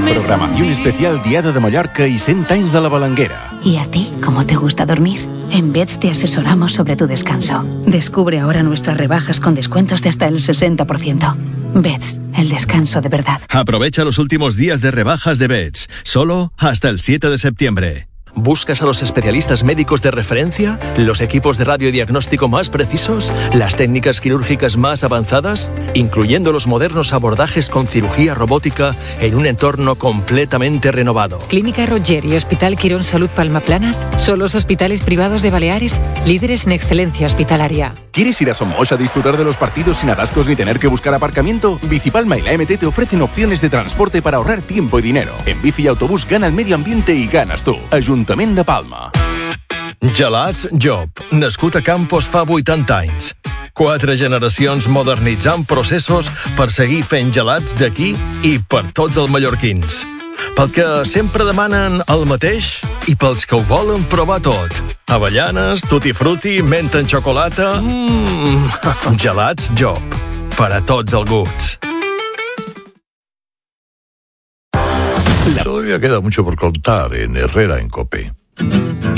Programación especial Diada de Mallorca y 100 anys de la Balanguera. ¿Y a ti, cómo te gusta dormir? En Beds te asesoramos sobre tu descanso. Descubre ahora nuestras rebajas con descuentos de hasta el 60%. Beds, el descanso de verdad. Aprovecha los últimos días de rebajas de Beds, solo hasta el 7 de septiembre. ¿Buscas a los especialistas médicos de referencia? ¿Los equipos de radiodiagnóstico más precisos? ¿Las técnicas quirúrgicas más avanzadas? Incluyendo los modernos abordajes con cirugía robótica en un entorno completamente renovado. Clínica Roger y Hospital Quirón Salud Palma Planas son los hospitales privados de Baleares, líderes en excelencia hospitalaria. ¿Quieres ir a Somos a disfrutar de los partidos sin atascos ni tener que buscar aparcamiento? Bicipalma y la MT te ofrecen opciones de transporte para ahorrar tiempo y dinero. En bici y autobús gana el medio ambiente y ganas tú. Ayuntament de Palma. Gelats Job, nascut a Campos fa 80 anys. 4 generacions modernitzant processos per seguir fent gelats d'aquí i per tots els mallorquins. Pel que sempre demanen el mateix i pels que ho volen provar tot. Avellanes, tutti frutti, menta en xocolata... Gelats Job, per a tots els gusts. Todavía queda mucho por contar en Herrera en COPE.